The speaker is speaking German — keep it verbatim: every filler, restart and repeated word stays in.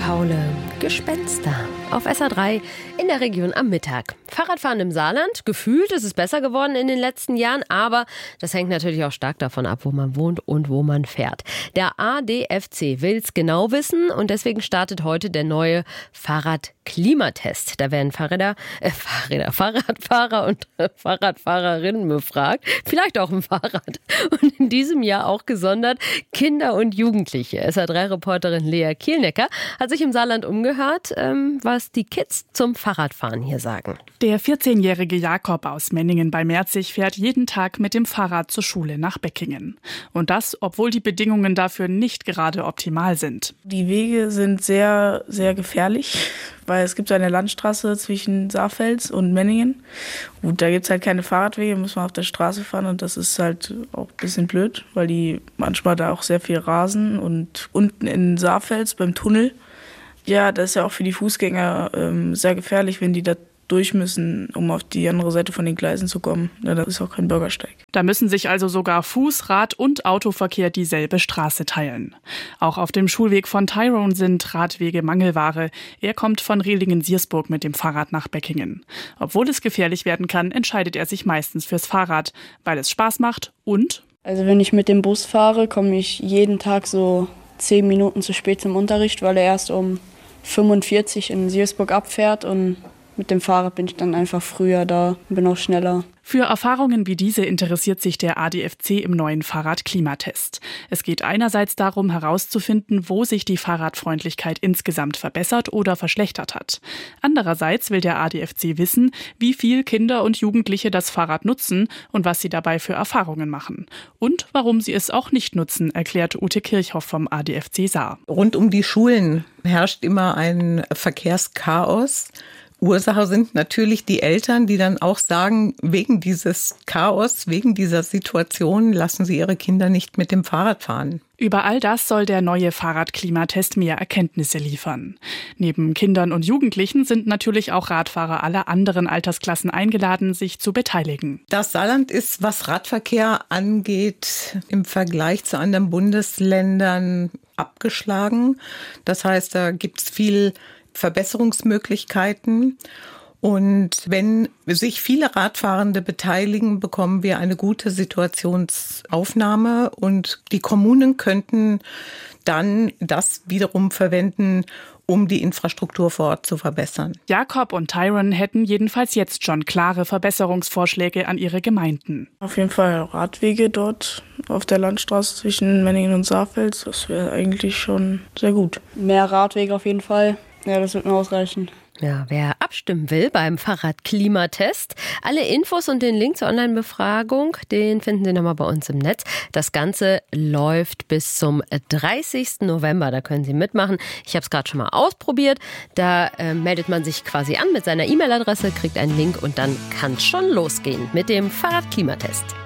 Paule, Gespenster auf S A drei in der Region am Mittag. Fahrradfahren im Saarland, gefühlt ist es besser geworden in den letzten Jahren, aber das hängt natürlich auch stark davon ab, wo man wohnt und wo man fährt. Der A D F C will es genau wissen und deswegen startet heute der neue Fahrradklimatest. Da werden Fahrräder, äh, Fahrräder, Fahrradfahrer und äh, Fahrradfahrerinnen befragt, vielleicht auch ein Fahrrad. Und in diesem Jahr auch gesondert Kinder und Jugendliche. S A drei Reporterin Lea Kielnecker hat sich im Saarland umgehört, ähm, was die Kids zum Fahrradfahren hier sagen. Der vierzehnjährige Jakob aus Menningen bei Merzig fährt jeden Tag mit dem Fahrrad zur Schule nach Beckingen. Und das, obwohl die Bedingungen dafür nicht gerade optimal sind. Die Wege sind sehr, sehr gefährlich, weil es gibt eine Landstraße zwischen Saarfels und Menningen. Gut, da gibt es halt keine Fahrradwege, muss man auf der Straße fahren und das ist halt auch ein bisschen blöd, weil die manchmal da auch sehr viel rasen und unten in Saarfels beim Tunnel, ja, das ist ja auch für die Fußgänger ähm, sehr gefährlich, wenn die da durch müssen, um auf die andere Seite von den Gleisen zu kommen. Ja, das ist auch kein Bürgersteig. Da müssen sich also sogar Fuß-, Rad- und Autoverkehr dieselbe Straße teilen. Auch auf dem Schulweg von Tyrone sind Radwege Mangelware. Er kommt von Rehlingen-Siersburg mit dem Fahrrad nach Beckingen. Obwohl es gefährlich werden kann, entscheidet er sich meistens fürs Fahrrad, weil es Spaß macht und... Also wenn ich mit dem Bus fahre, komme ich jeden Tag so zehn Minuten zu spät zum Unterricht, weil er erst um fünfundvierzig in Siersburg abfährt und mit dem Fahrrad bin ich dann einfach früher da und bin auch schneller. Für Erfahrungen wie diese interessiert sich der A D F C im neuen Fahrradklimatest. Es geht einerseits darum, herauszufinden, wo sich die Fahrradfreundlichkeit insgesamt verbessert oder verschlechtert hat. Andererseits will der A D F C wissen, wie viel Kinder und Jugendliche das Fahrrad nutzen und was sie dabei für Erfahrungen machen. Und warum sie es auch nicht nutzen, erklärt Ute Kirchhoff vom A D F C Saar. Rund um die Schulen herrscht immer ein Verkehrschaos. Ursache sind natürlich die Eltern, die dann auch sagen, wegen dieses Chaos, wegen dieser Situation lassen sie ihre Kinder nicht mit dem Fahrrad fahren. Über all das soll der neue Fahrradklimatest mehr Erkenntnisse liefern. Neben Kindern und Jugendlichen sind natürlich auch Radfahrer aller anderen Altersklassen eingeladen, sich zu beteiligen. Das Saarland ist, was Radverkehr angeht, im Vergleich zu anderen Bundesländern abgeschlagen. Das heißt, da gibt es viel Verbesserungsmöglichkeiten. Und wenn sich viele Radfahrende beteiligen, bekommen wir eine gute Situationsaufnahme und die Kommunen könnten dann das wiederum verwenden, um die Infrastruktur vor Ort zu verbessern. Jakob und Tyrone hätten jedenfalls jetzt schon klare Verbesserungsvorschläge an ihre Gemeinden. Auf jeden Fall Radwege dort auf der Landstraße zwischen Menningen und Saarfels, das wäre eigentlich schon sehr gut. Mehr Radwege auf jeden Fall. Ja, das wird mir ausreichen. Ja, wer abstimmen will beim Fahrradklimatest, alle Infos und den Link zur Online-Befragung, den finden Sie nochmal bei uns im Netz. Das Ganze läuft bis zum dreißigsten November, da können Sie mitmachen. Ich habe es gerade schon mal ausprobiert. Da äh, meldet man sich quasi an mit seiner E-Mail-Adresse, kriegt einen Link und dann kann es schon losgehen mit dem Fahrradklimatest.